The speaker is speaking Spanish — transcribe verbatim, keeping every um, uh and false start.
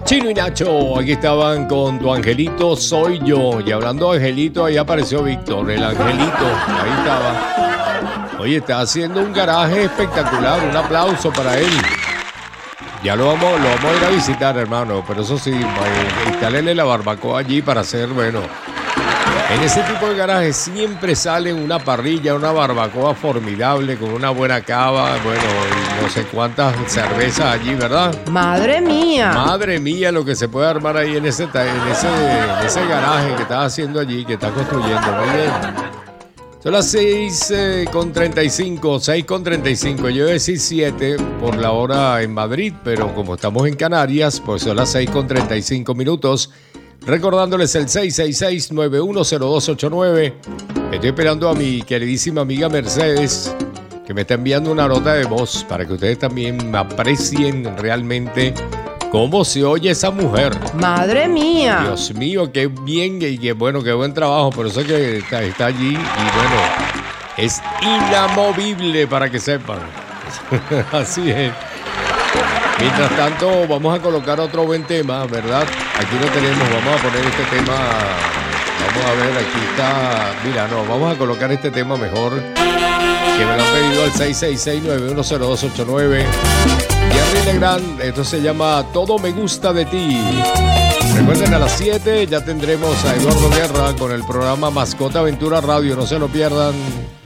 Chino y Nacho, aquí estaban con Tu Angelito Soy Yo. Y hablando de Angelito, ahí apareció Víctor, el Angelito. Ahí estaba. Oye, está haciendo un garaje espectacular. Un aplauso para él. Ya lo vamos, lo vamos a ir a visitar, hermano. Pero eso sí, instálenle la barbacoa allí para hacer, bueno. En ese tipo de garajes siempre sale una parrilla, una barbacoa formidable con una buena cava, bueno, y no sé cuántas cervezas allí, ¿verdad? ¡Madre mía! Madre mía, lo que se puede armar ahí en ese, en ese, en ese garaje que estás haciendo allí, que estás construyendo. Muy bien. Son las seis con treinta y cinco, seis con treinta y cinco. Yo iba a decir siete por la hora en Madrid, pero como estamos en Canarias, pues son las seis con treinta y cinco minutos. Recordándoles el seis seis seis, nueve uno cero dos ocho nueve. Estoy esperando a mi queridísima amiga Mercedes, que me está enviando una nota de voz para que ustedes también aprecien realmente cómo se oye esa mujer. ¡Madre mía! Dios mío, qué bien y qué bueno, qué buen trabajo. Por eso es que está, está allí y bueno, es inamovible para que sepan. Así es. Mientras tanto, vamos a colocar otro buen tema, ¿verdad? Aquí lo tenemos, vamos a poner este tema. Vamos a ver, aquí está. Mira, no, vamos a colocar este tema mejor, que me lo han pedido al seis seis seis, nueve uno cero dos ocho nueve. Jerry Legrand, esto se llama Todo Me Gusta de Ti. Recuerden, a las siete ya tendremos a Eduardo Guerra con el programa Mascota Aventura Radio, no se lo pierdan.